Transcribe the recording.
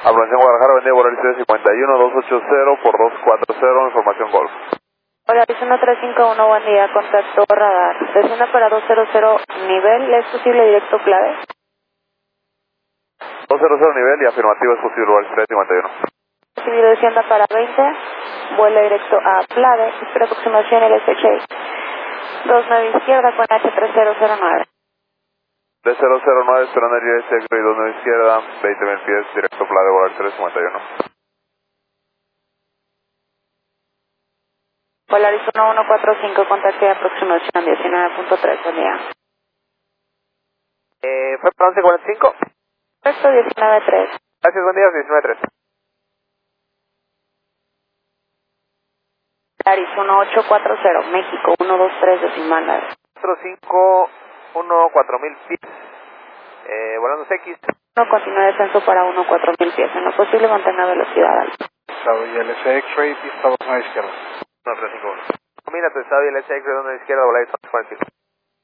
Ambulancia Guadalajara, Avenida Volaris 351, 280 por 240, información Golf. Hola, es 1351, buen día, contacto radar. Descienda para 200 nivel, ¿es posible directo clave? 200 nivel y afirmativo es posible, Volaris 351. Recibido, descienda para 20, vuelo directo a clave, espera aproximación LSH 29 izquierda con H3009. 3009, esperando el IS y 29 izquierda, 20.000 pies, directo clave, Volaris 351. Polaris 1145, contacto de aproximación 19.3, buen día. ¿Fue para 1145? Correcto, 19.3. Gracias, buen día, 19.3. Polaris 1840, México, 123 decimal. 4514.000 pies, volando X. No continúe descenso para 14000 pies, en lo posible mantenga velocidad alta. Y el X-Ray, pista 2 a la izquierda. 1351. Mira tu estado y el SX de izquierda, Volaris 40.